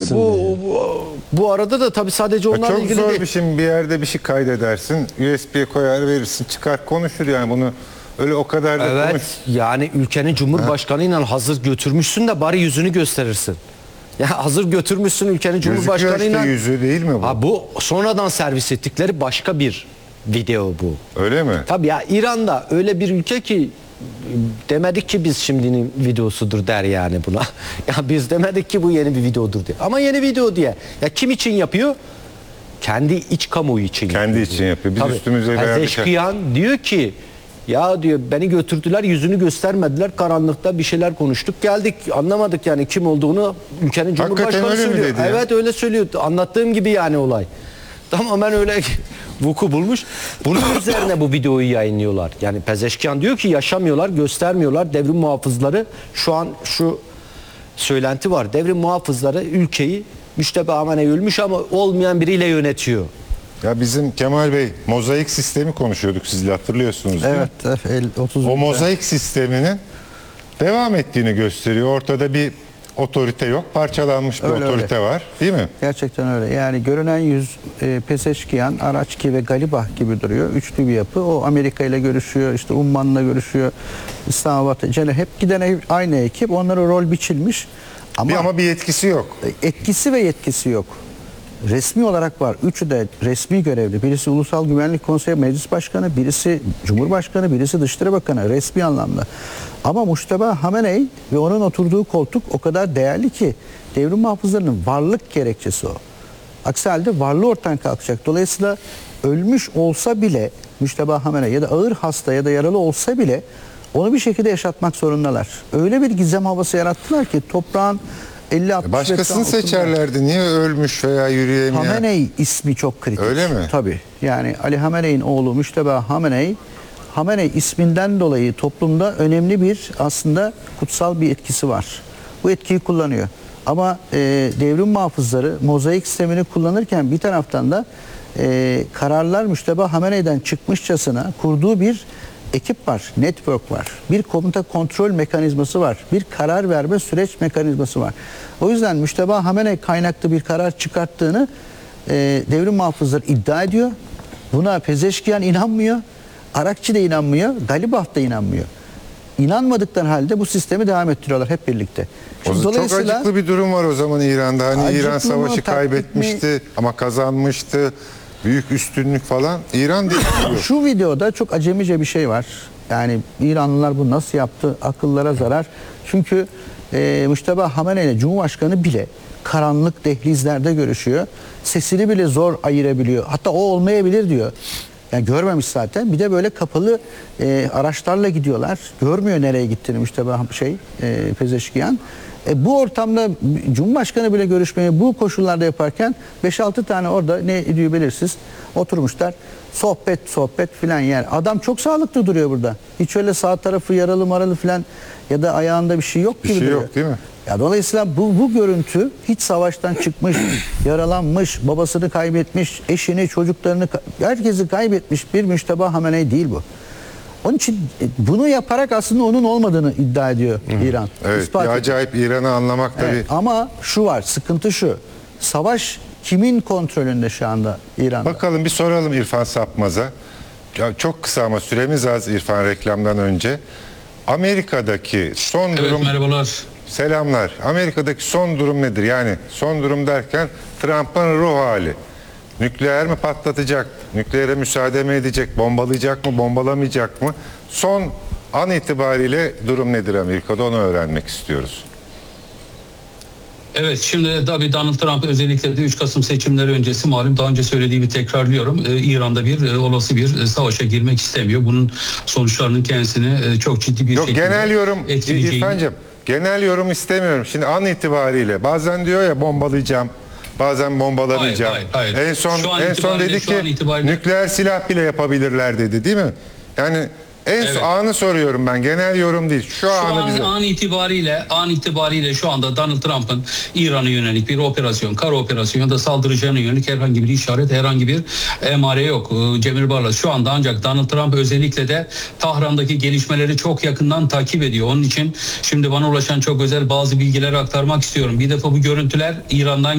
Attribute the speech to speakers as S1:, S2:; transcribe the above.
S1: verirsin diye.
S2: Bu arada da tabii sadece onlarla
S3: çok
S2: ilgili
S3: zor
S2: değil.
S3: bir şey. Bir yerde bir şey kaydedersin, USB'ye koyar verirsin, çıkar konuşur yani bunu öyle o kadar da
S2: Evet,
S3: konuş.
S2: yani ülkenin cumhurbaşkanıyla hazır götürmüşsün de bari yüzünü gösterirsin. Ya hazır götürmüşsün ülkenin
S3: Gözüküyor
S2: cumhurbaşkanıyla.
S3: işte yüzü değil mi bu?
S2: Ha, bu sonradan servis ettikleri başka bir video bu.
S3: Öyle mi?
S2: Tabii ya, İran'da öyle bir ülke ki demedik ki biz şimdinin videosudur der yani buna. Ya biz demedik ki bu yeni bir videodur diye. Ama yeni video diye. Ya kim için yapıyor? Kendi iç kamuoyu için.
S3: Kendi için yapıyor. Biz
S2: Tabii.
S3: üstümüze verdik.
S2: Pezeşkiyan diyor ki ya diyor beni götürdüler, yüzünü göstermediler, karanlıkta bir şeyler konuştuk geldik, anlamadık yani kim olduğunu, ülkenin cumhurbaşkanı
S3: öyle mi
S2: söylüyor.
S3: dedi ya?
S2: Evet öyle söylüyor, anlattığım gibi yani olay. Tamamen öyle vuku bulmuş. Bunun üzerine bu videoyu yayınlıyorlar. Yani Pezeşkiyan diyor ki yaşamıyorlar, göstermiyorlar. Devrim muhafızları şu an şu söylenti var. Devrim muhafızları ülkeyi Müşteba Hamenei ölmüş ama olmayan biriyle yönetiyor.
S3: Ya bizim Kemal Bey mozaik sistemi konuşuyorduk sizle, hatırlıyorsunuz değil mi?
S1: Evet, 30
S3: O mozaik sisteminin devam ettiğini gösteriyor. Ortada bir otorite yok. Parçalanmış bir
S1: Öyle,
S3: otorite var. Değil mi?
S1: Gerçekten öyle. Yani görünen yüz Pezeşkiyan, Araçki ve Galibah gibi duruyor. Üçlü bir yapı. O Amerika ile görüşüyor, işte Umman'la görüşüyor, İslamabad, Celle, hep giden aynı ekip. Onlara rol biçilmiş.
S3: Ama bir yetkisi yok.
S1: Etkisi ve yetkisi yok. Resmi olarak var. Üçü de resmi görevli. Birisi Ulusal Güvenlik Konseyi Meclis Başkanı, birisi Cumhurbaşkanı, birisi Dışişleri Bakanı resmi anlamda. Ama Müşteba Hamenei ve onun oturduğu koltuk o kadar değerli ki devrim muhafızlarının varlık gerekçesi o. Aksi halde varlığı ortadan kalkacak. Dolayısıyla ölmüş olsa bile Müşteba Hamenei ya da ağır hasta ya da yaralı olsa bile onu bir şekilde yaşatmak zorundalar. Öyle bir gizem havası yarattılar ki toprağın 50-60
S3: Başkasını seçerlerdi. Niye ölmüş veya yürüyemiyor?
S1: Hamenei ismi çok kritik.
S3: Öyle mi?
S1: Tabii. Yani Ali Hamenei'nin oğlu Müşteba Hamenei, Hamenei isminden dolayı toplumda önemli bir aslında kutsal bir etkisi var. Bu etkiyi kullanıyor. Ama devrim muhafızları mozaik sistemini kullanırken bir taraftan da kararlar Müşteba Hamenei'den çıkmışçasına kurduğu bir ekip var, network var. Bir komuta kontrol mekanizması var. Bir karar verme süreç mekanizması var. O yüzden Müşteba Hamenei kaynaklı bir karar çıkarttığını devrim muhafızları iddia ediyor. Buna Pezeşkiyan inanmıyor. Arakçı da inanmıyor. Galibah da inanmıyor. İnanmadıkları halde bu sistemi devam ettiriyorlar hep birlikte.
S3: Şimdi çok acıklı bir durum var o zaman İran'da. Hani İran savaşı kaybetmişti ama kazanmıştı. Büyük üstünlük falan. İran değil.
S1: Şu videoda çok acemice bir şey var. Yani İranlılar bu nasıl yaptı? Akıllara zarar. Çünkü Müşteba Hamenei ile Cumhurbaşkanı bile karanlık dehlizlerde görüşüyor. Sesini bile zor ayırabiliyor. Hatta o olmayabilir diyor. Yani görmemiş zaten. Bir de böyle kapalı araçlarla gidiyorlar. Görmüyor nereye gittiğini Müşteba Pezeşkiyan. Bu ortamda Cumhurbaşkanı bile görüşmeyi bu koşullarda yaparken 5-6 tane orada ne diyor belirsiz oturmuşlar. Sohbet filan yer. Adam çok sağlıklı duruyor burada. Hiç öyle sağ tarafı yaralı maralı filan ya da ayağında bir şey yok gibi
S3: bir şey
S1: duruyor.
S3: yok değil mi?
S1: Ya dolayısıyla bu görüntü hiç savaştan çıkmış, yaralanmış, babasını kaybetmiş, eşini, çocuklarını, herkesi kaybetmiş bir Müşteba Hamenei değil bu. Onun için bunu yaparak aslında onun olmadığını iddia ediyor İran.
S3: Evet, bir acayip İran'ı anlamak tabii.
S1: Ama şu var, sıkıntı şu. Savaş kimin kontrolünde şu anda İran'da?
S3: Bakalım bir soralım İrfan Sapmaz'a. Ya çok kısa ama süremiz az İrfan, reklamdan önce. Amerika'daki son durum...
S4: Evet, merhabalar.
S3: Selamlar. Amerika'daki son durum nedir? Yani son durum derken Trump'ın ruh hali. Nükleer mi patlatacak? Nükleere müsaade mi edecek? Bombalayacak mı? Bombalamayacak mı? Son an itibariyle durum nedir Amerika'da? Onu öğrenmek istiyoruz.
S4: Evet, şimdi tabii Donald Trump özellikle de 3 Kasım seçimleri öncesi malum daha önce söylediğimi tekrarlıyorum. İran'da bir olası bir savaşa girmek istemiyor. Bunun sonuçlarının kendisini çok ciddi bir şekilde
S3: genel yorum
S4: etkileyeceğini.
S3: İrfancığım, genel yorum istemiyorum. Şimdi an itibariyle bazen diyor ya bombalayacağım, bazen bombalamayacağım.
S4: Hayır.
S3: En son dedi ki nükleer silah bile yapabilirler dedi, değil mi? Yani anı soruyorum ben, genel yorum değil. Şu
S4: an itibariyle şu anda Donald Trump'ın İran'a yönelik bir operasyon, kara operasyonu ya da saldıracağına yönelik herhangi bir işaret, herhangi bir emare yok. Cemil Barlas şu anda ancak Donald Trump özellikle de Tahran'daki gelişmeleri çok yakından takip ediyor. Onun için şimdi bana ulaşan çok özel bazı bilgileri aktarmak istiyorum. Bir defa bu görüntüler İran'dan